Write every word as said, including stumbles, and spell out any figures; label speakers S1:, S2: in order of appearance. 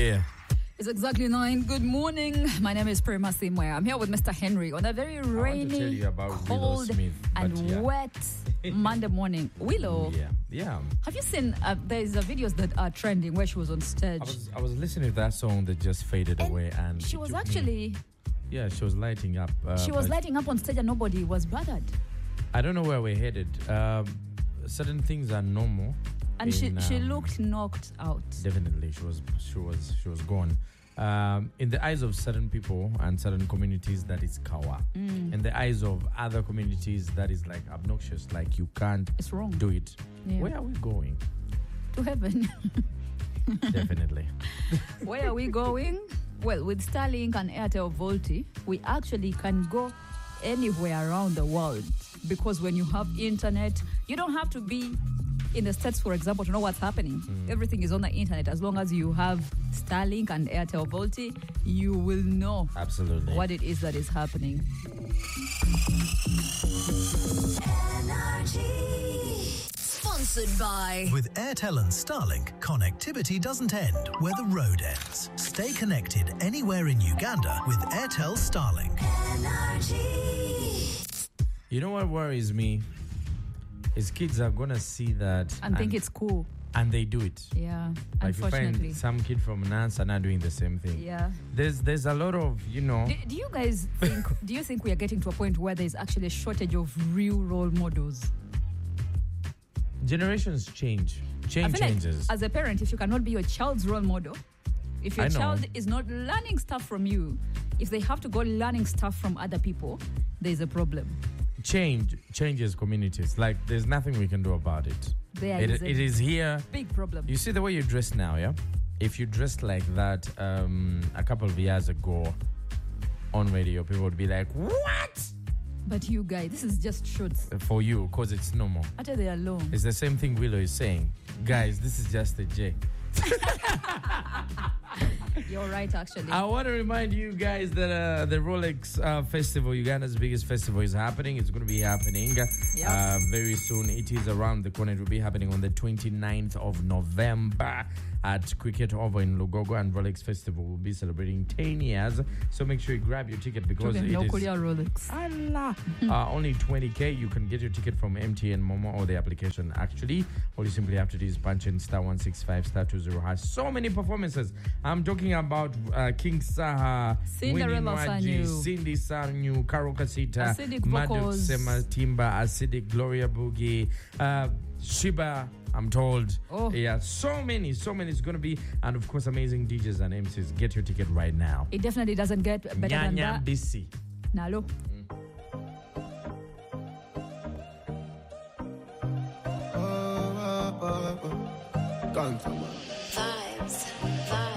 S1: Yeah.
S2: It's exactly nine. Good morning. My name is Prima Simwe. I'm here with Mister Henry on a very rainy, cold,
S1: Smith,
S2: and
S1: yeah.
S2: wet Monday morning. Willow.
S1: Yeah. Yeah.
S2: Have you seen, uh, there's uh, videos that are trending where she was on stage.
S1: I was I was listening to that song that just faded
S2: and
S1: away, and
S2: she was actually...
S1: Me, yeah, she was lighting up. Uh,
S2: she was lighting up on stage and nobody was bothered.
S1: I don't know where we're headed. Um, certain things are normal.
S2: And she,
S1: in,
S2: she
S1: um,
S2: looked knocked out.
S1: Definitely, she was she was she was gone. Um, in the eyes of certain people and certain communities, that is kawa.
S2: Mm.
S1: In the eyes of other communities, that is like obnoxious. Like you can't
S2: it's wrong.
S1: do it.
S2: Yeah.
S1: Where are we going?
S2: To heaven.
S1: Definitely.
S2: Where are we going? Well, with Starlink and Airtel Volti, we actually can go anywhere around the world, because when you have internet, you don't have to be in the States, for example, to know what's happening. Mm. Everything is on the internet. As long as you have Starlink and Airtel Volti, you will know
S1: absolutely
S2: what it is that is happening.
S3: Sponsored by...
S4: With Airtel and Starlink, connectivity doesn't end where the road ends. Stay connected anywhere in Uganda with Airtel Starlink.
S3: Energy.
S1: You know what worries me? Is kids are going to see that...
S2: And, and think it's cool.
S1: And they do it.
S2: Yeah,
S1: like
S2: unfortunately.
S1: You find some kid from Nance are not doing the same thing.
S2: Yeah.
S1: There's there's a lot of, you know...
S2: Do, do you guys think... do you think we are getting to a point where there's actually a shortage of real role models?
S1: Generations change. Change
S2: I feel
S1: changes.
S2: Like as a parent, if you cannot be your child's role model, if your
S1: I know.
S2: child is not learning stuff from you, if they have to go learning stuff from other people, there's a problem.
S1: Change changes communities. Like, there's nothing we can do about it.
S2: There
S1: it,
S2: is
S1: it is here.
S2: Big problem.
S1: You see the way you dress now, yeah? If you dressed like that um, a couple of years ago on radio, people would be like, what?
S2: But you guys, this is just shorts.
S1: For you, because it's normal.
S2: After they are long.
S1: It's the same thing Willow is saying. Guys, this is just a J.
S2: You're right, actually.
S1: I want to remind you guys that uh, the Rolex uh, Festival, Uganda's biggest festival, is happening. It's going to be happening
S2: yep.
S1: uh, very soon. It is around the corner. It will be happening on the twenty-ninth of November at Cricket Over in Lugogo, and Rolex Festival will be celebrating ten years. So make sure you grab your ticket, because
S2: okay,
S1: it
S2: no
S1: is
S2: Rolex.
S1: Allah. uh, only twenty K. You can get your ticket from M T N Momo or the application. Actually, all you simply have to do is punch in star one six five star two zero hash. So many performances. I'm talking about uh, King Saha,
S2: Cinderella
S1: Winnie
S2: Sanyu,
S1: Cindy Sanyu, Karo Kasita,
S2: Acidic
S1: Madu
S2: vocals,
S1: Sema Timba, Acidic, Gloria Boogie, uh, Shiba, I'm told.
S2: Oh.
S1: Yeah, so many, so many. It's going to be, and of course, amazing D Js and M Cs. Get your ticket right now.
S2: It definitely doesn't get better
S1: Nya,
S2: than
S1: nya,
S2: that.
S1: B C.
S2: Nalo.
S3: Vibes, vibes.